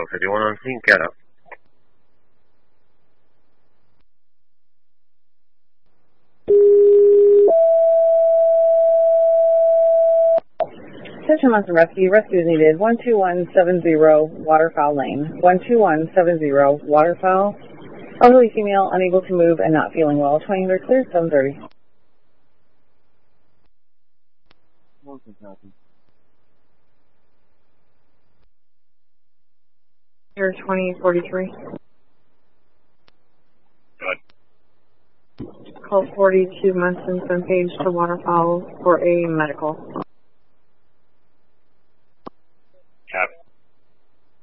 51 on scene, get up. Attention Monster Rescue. Rescue is needed. 12170 Waterfowl Lane. 12170 Waterfowl. Elderly female unable to move and not feeling well. 2000 clear, 7:30. Here 2043. Call 42 Munson Page to Waterfowl for a medical.